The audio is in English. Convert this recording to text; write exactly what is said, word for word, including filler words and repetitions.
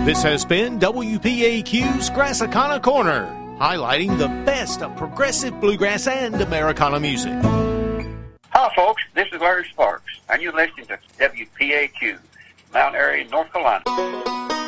This has been W P A Q's Grassicana Corner, highlighting the best of progressive bluegrass and Americana music. Hi, folks. This is Larry Sparks, and you're listening to W P A Q, Mount Airy, North Carolina.